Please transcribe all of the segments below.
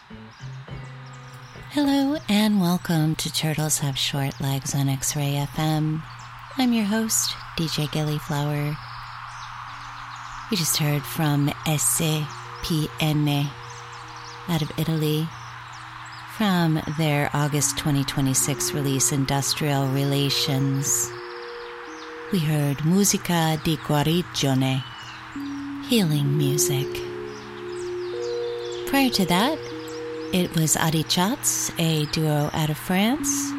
Hello and welcome to Turtles Have Short Legs on X-Ray FM. I'm your host, DJ Gillyflower. We just heard from SCPN out of Italy from their August 2026 release, Industrial Relations. We heard Musica di Guarigione, healing music. Prior to that, it was Adichatz, a duo out of France,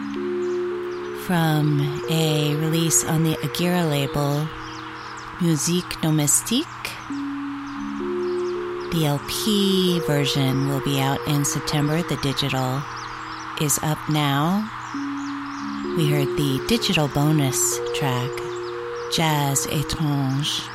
from a release on the Agira label, Musique Domestique. The LP version will be out in September. The digital is up now. We heard the digital bonus track, Jazz Étrange.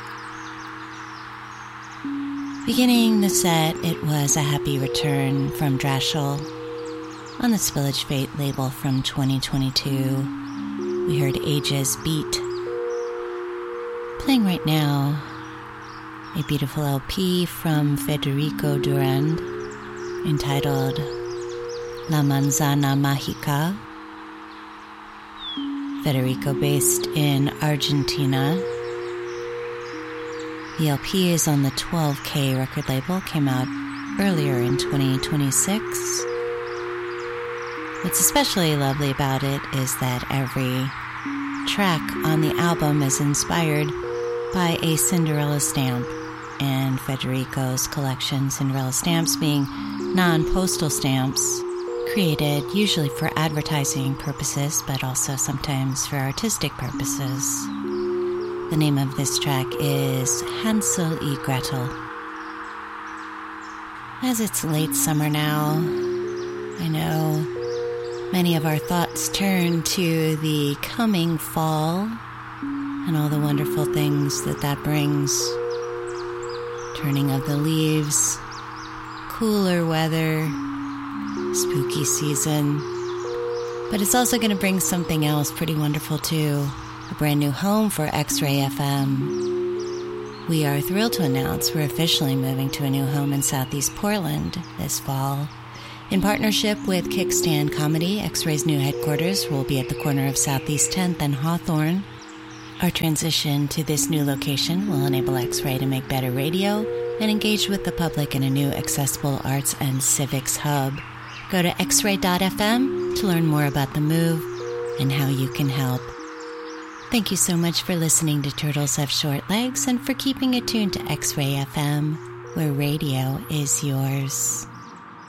Beginning the set, it was A Happy Return from Drashel on the Spillage Fate label from 2022. We heard Ages Beat. Playing right now, a beautiful LP from Federico Durand entitled La Manzana Mágica. Federico based in Argentina. The LP is on the 12K record label, came out earlier in 2026. What's especially lovely about it is that every track on the album is inspired by a Cinderella stamp, and Federico's collection, Cinderella stamps being non-postal stamps, created usually for advertising purposes, but also sometimes for artistic purposes. The name of this track is Hansel y Gretel. As it's late summer now, I know many of our thoughts turn to the coming fall and all the wonderful things that brings. Turning of the leaves, cooler weather, spooky season. But it's also going to bring something else pretty wonderful too. A brand new home for X-Ray FM. We are thrilled to announce we're officially moving to a new home in Southeast Portland this fall. In partnership with Kickstand Comedy, X-Ray's new headquarters will be at the corner of Southeast 10th and Hawthorne. Our transition to this new location will enable X-Ray to make better radio and engage with the public in a new accessible arts and civics hub. Go to xray.fm to learn more about the move and how you can help. Thank you so much for listening to Turtles Have Short Legs and for keeping it tuned to X-Ray FM, where radio is yours.